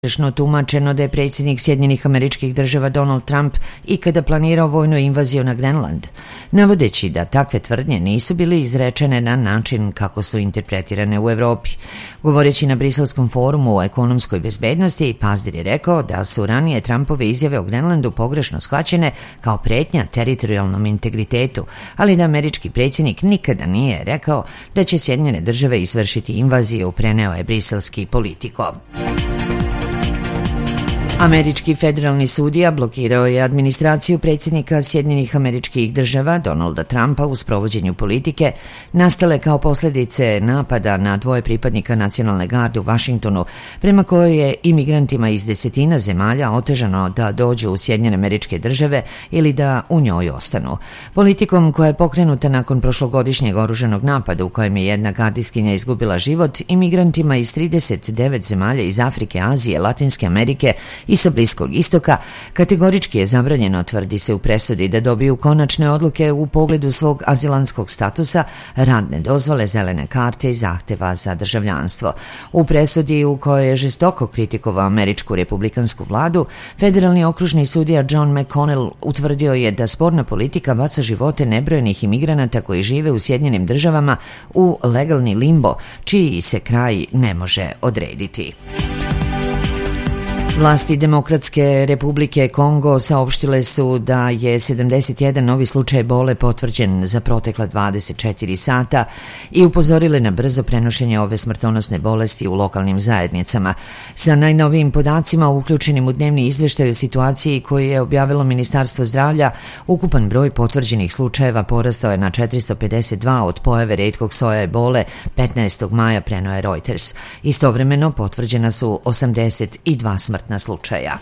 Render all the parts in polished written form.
tumačeno da je predsjednik Sjedinjenih Američkih Država Donald Trump ikada planirao vojnu invaziju na Grenland, navodeći da takve tvrdnje nisu bile izrečene na način kako su interpretirane u Evropi. Govoreći na Briselskom forumu o ekonomskoj bezbednosti, Pazdir je rekao da su ranije Trumpove izjave o Grenlandu pogrešno shvaćene kao pretnja teritorijalnom integritetu, ali da američki predsjednik nikada nije rekao da će Sjedinjene Države izvršiti invaziju, preneo je briselski Politico. Američki federalni sudija blokirao je administraciju predsjednika Sjedinjenih Američkih Država Donalda Trumpa u sprovođenju politike nastale kao posljedice napada na dvoje pripadnika nacionalne garde u Vašingtonu, prema kojoj je imigrantima iz desetina zemalja otežano da dođu u Sjedinjene Američke Države ili da u njoj ostanu. Politikom koja je pokrenuta nakon prošlogodišnjeg oružanog napada u kojem je jedna gardijskinja izgubila život, imigrantima iz 39 zemalja iz Afrike, Azije, Latinske Amerike i sa Bliskog istoka kategorički je zabranjeno, tvrdi se u presudi, da dobiju konačne odluke u pogledu svog azilantskog statusa, radne dozvole, zelene karte i zahteva za državljanstvo. U presudi, u kojoj je žestoko kritikovao američku republikansku vladu, federalni okružni sudija John McConnell utvrdio je da sporna politika baca živote nebrojenih imigranata koji žive u Sjedinjenim Državama u legalni limbo, čiji se kraj ne može odrediti. Vlasti Demokratske Republike Kongo saopštile su da je 71 novi slučaj ebole potvrđen za protekla 24 sata i upozorile na brzo prenošenje ove smrtonosne bolesti u lokalnim zajednicama. Sa najnovijim podacima uključenim u dnevni izveštaj o situaciji koji je objavilo Ministarstvo zdravlja, ukupan broj potvrđenih slučajeva porastao je na 452 od pojave retkog soja ebole 15. maja, preneo je Reuters. Istovremeno potvrđena su 82 smrtna slučaja.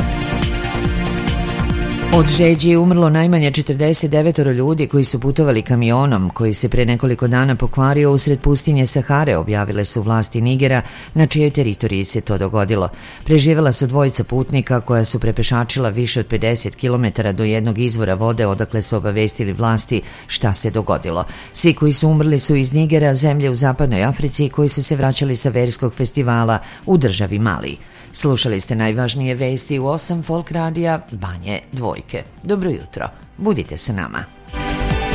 Od žeđi je umrlo najmanje 49 ljudi koji su putovali kamionom koji se pre nekoliko dana pokvario usred pustinje Sahare, objavile su vlasti Nigera, na čijoj teritoriji se to dogodilo. Preživjela su dvojica putnika koja su prepešačila više od 50 km do jednog izvora vode, odakle su obavestili vlasti šta se dogodilo. Svi koji su umrli su iz Nigera, zemlje u zapadnoj Africi, koji su se vraćali sa verskog festivala u državi Mali. Slušali ste najvažnije vesti u 8 Folk radija Banje Dvojke. Dobro jutro, budite sa nama.